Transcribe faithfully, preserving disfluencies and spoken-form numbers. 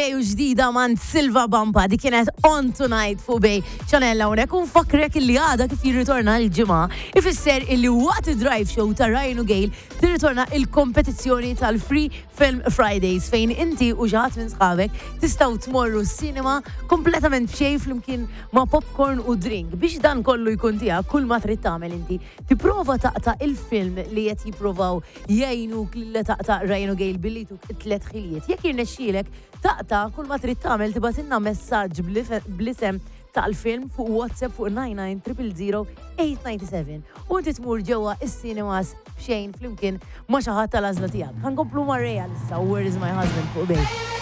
Bej u ġdida man Silva Bampa di kienet On Tonight fuq Bej ċanella unek un fakrek illi għada kif jirritorna l-ġimgħa ifisser illi waqt drive show ta' Ryan u Gail tirritorna il-kompetizzjoni tal-Free Film Fridays fejn inti u ġaħat minn sħabek tistaw tmorru s-cinema kompletament bxej flimkien ma' popcorn u drink biex dan kollu jkun tiegħek kull ma trid tagħmel inti tipprova taqta' il-film li qed jippruvaw jgħinuk lil taqta' Ryan u Gail billi tuk it-tlet ħiliet jekk jirnexxielek taqta' kull ma trid tagħmel tibgħatilna messaġġ bl-isem tal-film fuq WhatsApp fuq nine nine zero zero eight nine seven u inti tmur ġewwa is-cinemas b'xejn flimkien ma' xi ħadd tal-għażla tiegħek. Ħankomplu ma' Reja issa Where is my husband fuq Bej.